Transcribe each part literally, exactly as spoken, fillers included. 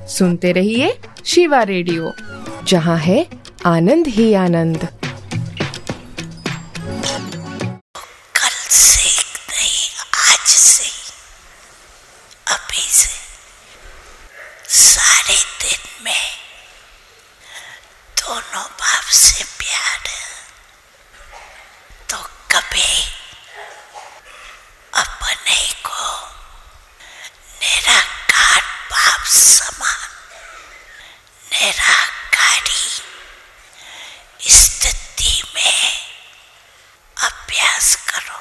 सुनते रहिए शिवा रेडियो, जहाँ है आनंद ही आनंद। कल से नहीं, आज से, अभी से सारे दिन में दोनों बाप से प्यार है, तो कभी अपने को निराकार बाप समान निराकारी स्थिति में अभ्यास करो।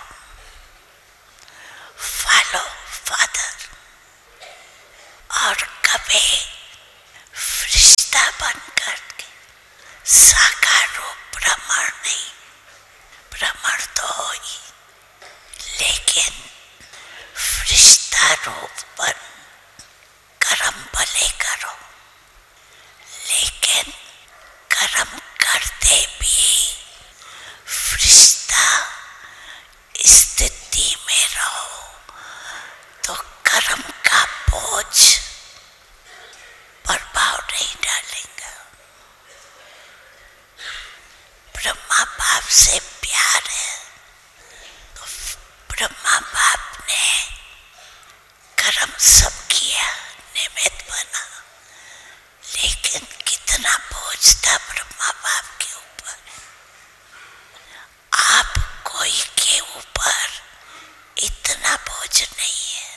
फॉलो फादर, और कभी फरिश्ता बनकर साकार रूप भ्रमण नहीं, भ्रमण तो हो ही, लेकिन फरिश्ता रूप बन कर्म भले करो, लेकिन कर्म करते भी फरिश्ता स्थिति में रहो, तो कर्म का बोझ प्रभाव नहीं डालेगा। ब्रह्मा बाप से प्यार है, तो ब्रह्मा बाप ने कर्म सब किया, निमित्त बना, लेकिन कितना बोझ था ब्रह्मा बाप के ऊपर। आप कोई के ऊपर इतना बोझ नहीं है,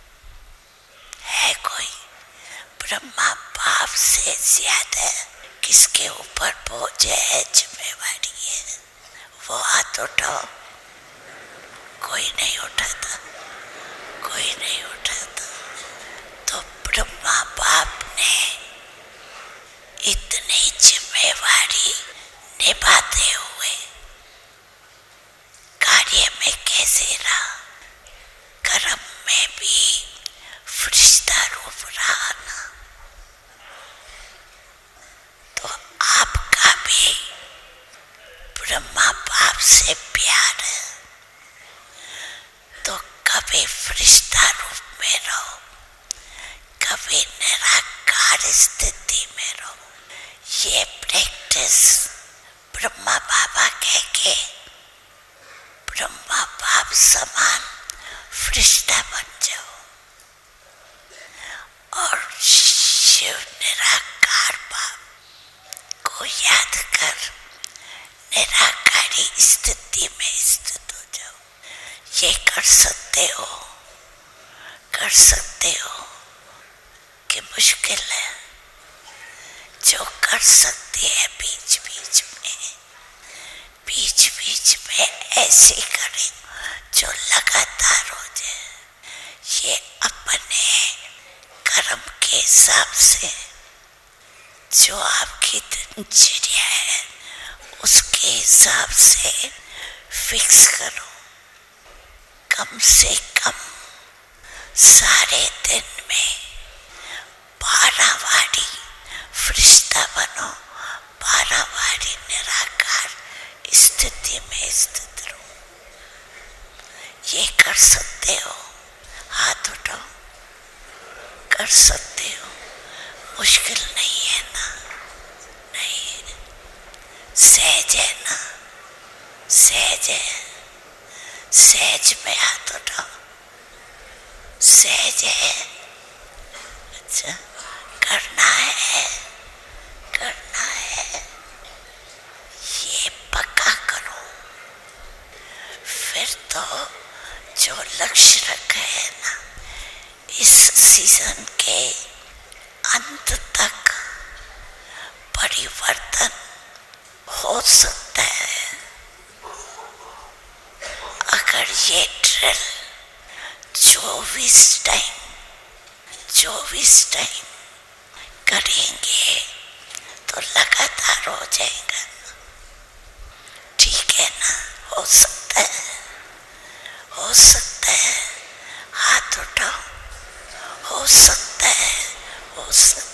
है कोई? ब्रह्मा बाप से ज्यादा किसके ऊपर बोझ है, जिम्मेवारी है? वो हाथ उठाओ। कोई नहीं उठाता, कोई नहीं उठाता। तो ब्रह्मा बाप ने इतनी जिम्मेवारी निभाते हुए कार्य में कैसे रहा? कर्म में भी फरिश्ता रूप रहा ना। तो आपका भी ब्रह्मा बाप से प्यार है, तो कभी फरिश्ता रूप में रहो, कभी निराकार स्थिति में रहो। ये प्रैक्टिस ब्रह्मा बाबा कह के ब्रह्मा बाप समान फरिश्ता बन जाओ, और शिव निराकार बाप को याद कर निराकारी स्थिति में स्थित हो जाओ। ये कर सकते हो, कर सकते हो कि मुश्किल है? जो कर सकती है बीच बीच में, बीच बीच में ऐसे करें जो लगातार हो जाए। ये अपने कर्म के हिसाब से, जो आपकी दिनचर्या है उसके हिसाब से फिक्स करो। कम से कम सारे दिन में बारह बारी फरिश्ता बनो, बारह बारी निराकार स्थिति में स्थित रहो। ये कर सकते हो? हाथ उठाओ। कर सकते हो? मुश्किल नहीं है ना? नहीं, सहज है ना? सहज है। सहज में हाथ उठाओ। सहज है। अच्छा, करना है, करना है। ये पक्का करो, फिर तो जो लक्ष्य रखा है ना, इस सीजन के अंत तक परिवर्तन हो सकता है। अगर ये ड्रिल चौबीस टाइम चौबीस टाइम करेंगे तो लगातार हो जाएगा। ठीक है ना? हो सकता है, हो सकता है। हाथ उठाओ। हो सकता है, हो सकता है।